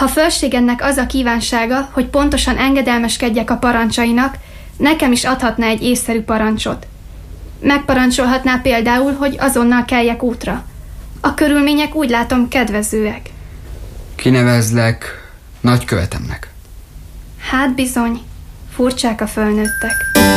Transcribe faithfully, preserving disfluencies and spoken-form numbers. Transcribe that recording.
Ha fölségemnek az a kívánsága, hogy pontosan engedelmeskedjek a parancsainak, nekem is adhatná egy észszerű parancsot. Megparancsolhatná például, hogy azonnal keljek útra. A körülmények úgy látom kedvezőek. Kinevezlek nagykövetemnek. Hát bizony, furcsák a fölnőttek.